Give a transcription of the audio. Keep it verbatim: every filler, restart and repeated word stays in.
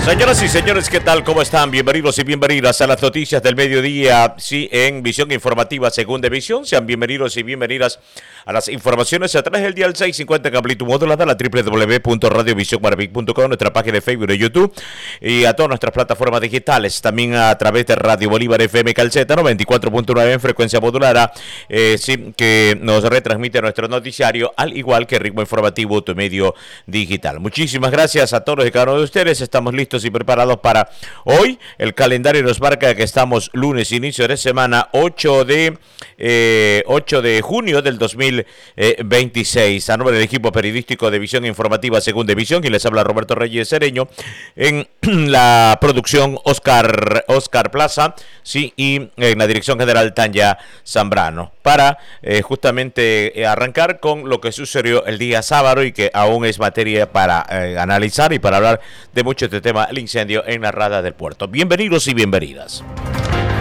Señoras y señores, ¿qué tal? ¿Cómo están? Bienvenidos y bienvenidas a las noticias del mediodía, sí, en Visión Informativa Segunda Visión. Sean bienvenidos y bienvenidas a las informaciones a través del dial seiscientos cincuenta en amplitud modulada, la doble u doble u doble u punto radio visión maravic punto com, nuestra página de Facebook y YouTube, y a todas nuestras plataformas digitales, también a través de Radio Bolívar F M Calceta noventa y cuatro punto nueve en frecuencia modulada, eh, sí, que nos retransmite nuestro noticiario, al igual que Ritmo Informativo, tu medio digital. Muchísimas gracias a todos y cada uno de ustedes. Estamos listos y preparados para hoy. El calendario nos marca que estamos lunes, inicio de semana, ocho de junio del dos mil veintiséis. A nombre del equipo periodístico de Visión Informativa Segunda Visión, y les habla Roberto Reyes Cereño, en la producción Oscar, Oscar Plaza, sí, y en la dirección general Tanya Zambrano, para eh, justamente eh, arrancar con lo que sucedió el día sábado y que aún es materia para eh, analizar y para hablar de mucho este tema, el incendio en la Rada del Puerto. Bienvenidos y bienvenidas.